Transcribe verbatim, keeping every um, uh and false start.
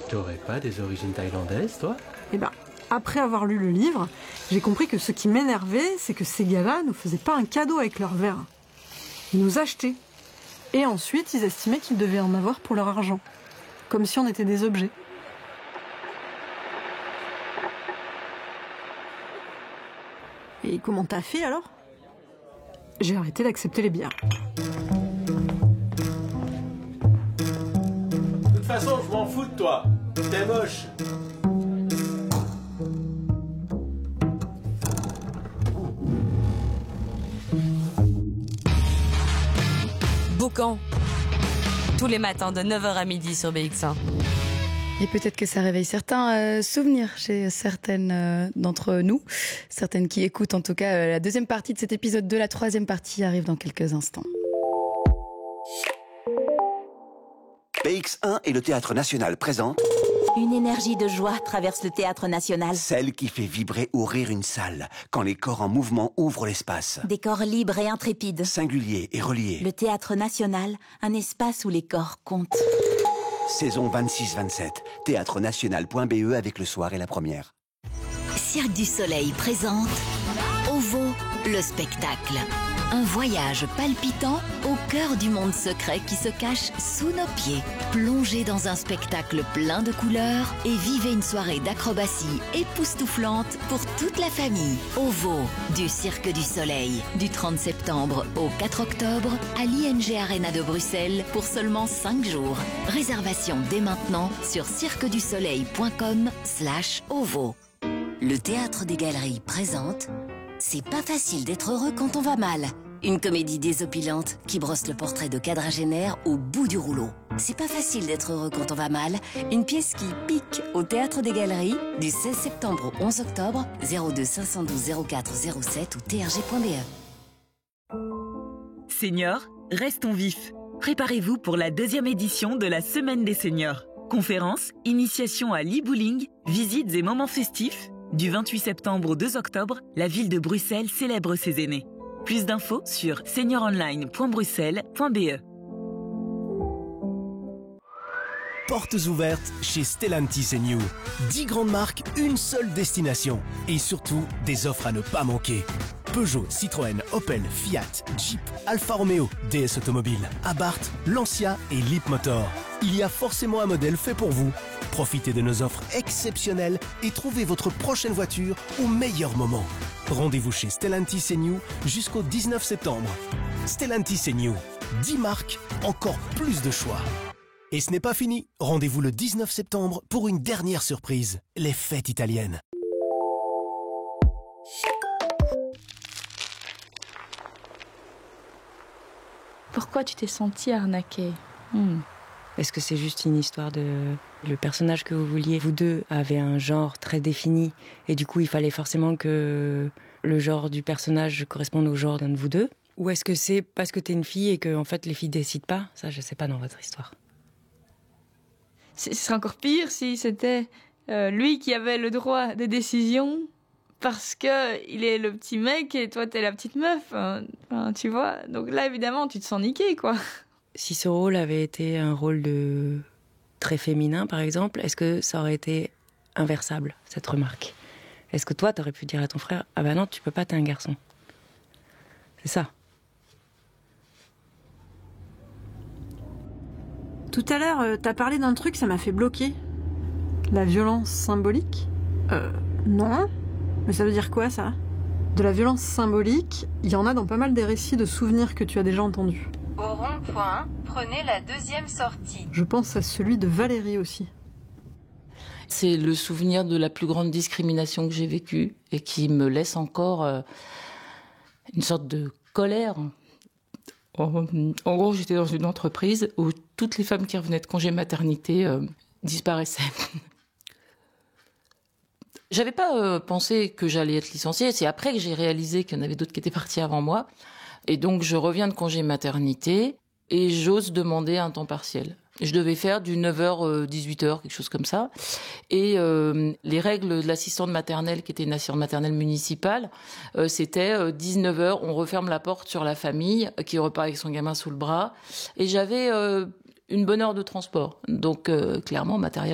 T'aurais pas des origines thaïlandaises, toi? Eh ben, après avoir lu le livre, j'ai compris que ce qui m'énervait, c'est que ces gars-là nous faisaient pas un cadeau avec leur verre. Ils nous achetaient. Et ensuite, ils estimaient qu'ils devaient en avoir pour leur argent. Comme si on était des objets. Et comment t'as fait alors? J'ai arrêté d'accepter les bières. De toute façon, je m'en fous de toi. T'es moche. Boucan. Tous les matins de neuf heures à midi sur B X un. Et peut-être que ça réveille certains euh, souvenirs chez certaines euh, d'entre nous, certaines qui écoutent en tout cas. Euh, la deuxième partie de cet épisode de la troisième partie arrive dans quelques instants. B X un et le Théâtre National présentent Une énergie de joie traverse le Théâtre National. celle qui fait vibrer ou rire une salle, quand les corps en mouvement ouvrent l'espace. Des corps libres et intrépides. Singuliers et reliés. Le Théâtre National, un espace où les corps comptent. Saison vingt-six vingt-sept. théâtre national point b e avec le soir et la première. Cirque du Soleil présente OVO, le spectacle. Un voyage palpitant au cœur du monde secret qui se cache sous nos pieds. Plongez dans un spectacle plein de couleurs et vivez une soirée d'acrobatie époustouflante pour toute la famille. OVO, du Cirque du Soleil, du trente septembre au quatre octobre à l'I N G Arena de Bruxelles pour seulement cinq jours. Réservation dès maintenant sur cirquedusoleil.com slash OVO. Le Théâtre des Galeries présente C'est pas facile d'être heureux quand on va mal. Une comédie désopilante qui brosse le portrait de quadragénaire au bout du rouleau. C'est pas facile d'être heureux quand on va mal. Une pièce qui pique au Théâtre des Galeries du seize septembre au onze octobre, zéro deux cinq un deux zéro quatre zéro sept ou t r g point b e. Seniors, restons vifs. Préparez-vous pour la deuxième édition de la Semaine des Seniors. Conférences, initiation à l'e-bowling, visites et moments festifs. Du vingt-huit septembre au deux octobre, la ville de Bruxelles célèbre ses aînés. Plus d'infos sur senior online point bruxelles point b e. Portes ouvertes chez Stellantis et New. dix grandes marques, une seule destination. Et surtout, des offres à ne pas manquer. Peugeot, Citroën, Opel, Fiat, Jeep, Alfa Romeo, D S Automobile, Abarth, Lancia et Leapmotor. Il y a forcément un modèle fait pour vous. Profitez de nos offres exceptionnelles et trouvez votre prochaine voiture au meilleur moment. Rendez-vous chez Stellantis et New jusqu'au dix-neuf septembre. Stellantis et New, dix marques, encore plus de choix. Et ce n'est pas fini. Rendez-vous le dix-neuf septembre pour une dernière surprise, les fêtes italiennes. Pourquoi tu t'es sentie arnaquée? hmm. Est-ce que c'est juste une histoire de... Le personnage que vous vouliez, vous deux, avait un genre très défini et du coup il fallait forcément que le genre du personnage corresponde au genre d'un de vous deux? Ou est-ce que c'est parce que t'es une fille et que en fait les filles décident pas? Ça, je sais pas dans votre histoire. Ce serait encore pire si c'était euh, lui qui avait le droit de décision parce que il est le petit mec et toi t'es la petite meuf. Enfin, tu vois. Donc là évidemment tu te sens niquée, quoi. Si ce rôle avait été un rôle de très féminin, par exemple, est-ce que ça aurait été inversable, cette remarque? Est-ce que toi, t'aurais pu dire à ton frère « Ah ben non, tu peux pas, t'es un garçon ». C'est ça. Tout à l'heure, euh, t'as parlé d'un truc, ça m'a fait bloquer. La violence symbolique? Euh, non. Mais ça veut dire quoi, ça? De la violence symbolique, il y en a dans pas mal des récits de souvenirs que tu as déjà entendus. Au rond-point, prenez la deuxième sortie. Je pense à celui de Valérie aussi. C'est le souvenir de la plus grande discrimination que j'ai vécue et qui me laisse encore euh, une sorte de colère. En, en gros, j'étais dans une entreprise où toutes les femmes qui revenaient de congé maternité euh, disparaissaient. J'avais pas euh, pensé que j'allais être licenciée. C'est après que j'ai réalisé qu'il y en avait d'autres qui étaient partis avant moi. Et donc, je reviens de congé maternité et j'ose demander un temps partiel. Je devais faire du neuf heures dix-huit heures, quelque chose comme ça. Et euh, les règles de l'assistante maternelle, qui était une assistante maternelle municipale, euh, c'était euh, dix-neuf heures, on referme la porte sur la famille qui repart avec son gamin sous le bras. Et j'avais euh, une bonne heure de transport. Donc, euh, clairement, matériel